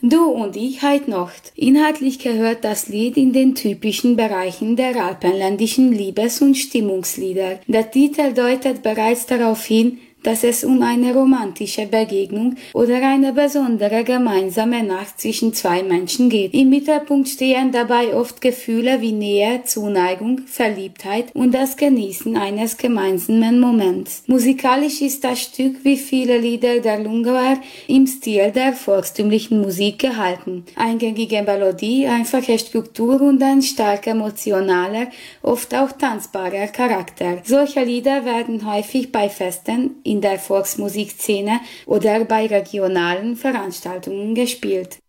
Du und ich heut Nacht. Inhaltlich gehört das Lied in den typischen Bereichen der alpenländischen Liebes- und Stimmungslieder. Der Titel deutet bereits darauf hin, dass es um eine romantische Begegnung oder eine besondere gemeinsame Nacht zwischen zwei Menschen geht. Im Mittelpunkt stehen dabei oft Gefühle wie Nähe, Zuneigung, Verliebtheit und das Genießen eines gemeinsamen Moments. Musikalisch ist das Stück wie viele Lieder der Lungauer im Stil der volkstümlichen Musik gehalten. Eingängige Melodie, einfache Struktur und ein stark emotionaler, oft auch tanzbarer Charakter. Solche Lieder werden häufig bei Festen in der Volksmusikszene oder bei regionalen Veranstaltungen gespielt.